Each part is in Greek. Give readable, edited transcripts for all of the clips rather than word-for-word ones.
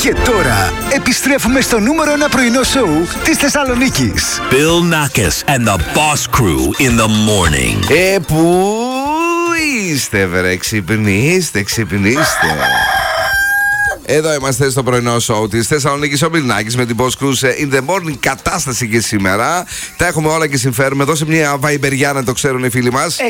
Και τώρα επιστρέφουμε στο νούμερο 1 πρωινό σοου της Θεσσαλονίκης. Bill Nackis and the Boss Crew in the morning. Πού είστε βρε, ξυπνήστε. Εδώ είμαστε στο πρωινό σοου της Θεσσαλονίκης, ο Μπιλνάκης με την Boss Crew in the morning κατάσταση και σήμερα. Τα έχουμε όλα και συμφέρουμε. Δώσε μια βαϊμπεριά να το ξέρουν οι φίλοι μας.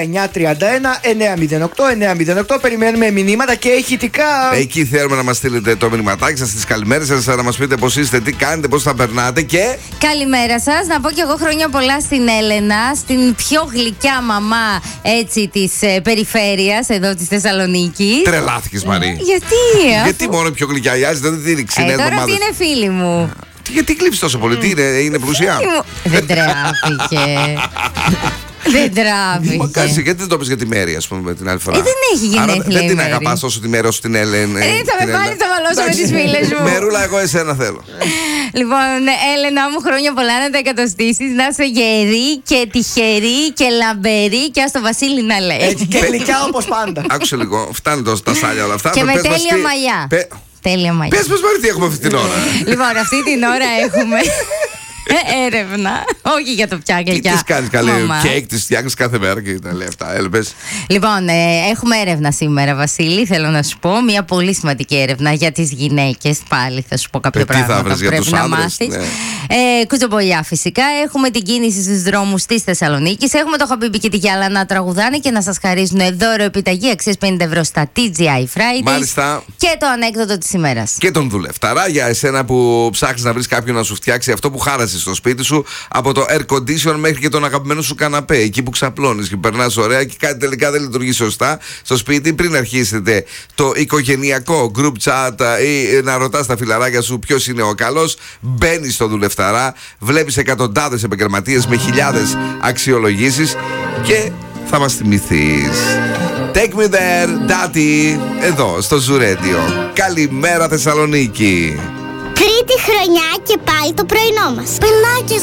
6931-908-908. Περιμένουμε μηνύματα και ηχητικά. Εκεί θέλουμε να μας στείλετε το μηνυματάκι σας, τις καλημέρες σας, να μας πείτε πώς είστε, τι κάνετε, πώς θα περνάτε και. Καλημέρα σας. Να πω κι εγώ χρόνια πολλά στην Έλενα, στην πιο γλυκιά μαμά έτσι της περιφέρειας εδώ της Θεσσαλονίκης. Τρελάθηκες, Μαρή. Γιατί μόνο πιο γλυκιά η Άζη, δεν την ξυνές τώρα αυτή είναι φίλη μου. Γιατί κλείψεις τόσο πολύ, τι είναι πλουσιά. Δεν τράβηκε. Δεν τράβηκε. Γιατί δεν το πεις για τη Μέρη, ας πούμε, την άλλη φορά. Δεν έχει γενέθλια. Δεν την αγαπάς όσο τη Μέρη όσο την Έλενα. Θα με πάρει το βαλόσο με τις φίλες μου. Μερούλα, εγώ εσένα θέλω. Λοιπόν, Έλενα μου, χρόνια πολλά να τα εκατοστήσεις, να είσαι γερή και τυχερή και λαμπερή και ας το Βασίλη να λέει. Έτσι και γλυκιά όπως πάντα. Άκουσε λίγο, φτάνει τόσο τα σάλια όλα αυτά. Και με τέλεια μαλλιά. Τέλεια μαλλιά. Πες μας Μαρή τι έχουμε αυτή την ώρα. Λοιπόν, αυτή την ώρα έχουμε έρευνα. Όχι για το πια γλυκιά. Τι κάνεις καλή κέικ, τις φτιάχνεις κάθε μέρα και τα λέει αυτά. Έλπες. Λοιπόν, έχουμε έρευνα σήμερα, Βασίλη. Θέλω να σου πω μια πολύ σημαντική έρευνα για τις γυναίκες. Πάλι θα σου πω κάποια πράγματα που πρέπει να μάθεις. Ναι. Κουτσομπολιά φυσικά. Έχουμε την κίνηση στους δρόμους της Θεσσαλονίκης. Έχουμε το Χαμπίμπι και τη Γιάλα να τραγουδάνε και να σας χαρίζουν δώρο επιταγή αξίας 50 ευρώ στα TGI Fridays. Μάλιστα. Και το ανέκδοτο της ημέρας. Και τον δουλευταρά για εσένα που ψάχνεις να βρεις κάποιον να σου φτιάξει αυτό που χάρασες στο σπίτι σου, από το air condition μέχρι και τον αγαπημένο σου καναπέ. Εκεί που ξαπλώνεις και περνάς ωραία και κάτι τελικά δεν λειτουργεί σωστά στο σπίτι. Πριν αρχίσετε το οικογενειακό group chat ή να ρωτάς τα φιλαράκια σου ποιος είναι ο καλός, μπαίνεις στο δουλευταρά, βλέπεις εκατοντάδες επαγγελματίες με χιλιάδες αξιολογήσεις και θα μας θυμηθείς. Take me there, Daddy, εδώ στο Zoo Radio. Καλημέρα Θεσσαλονίκη. Τρίτη χρονιά και πάλι το πρωινό μας. Πελάκες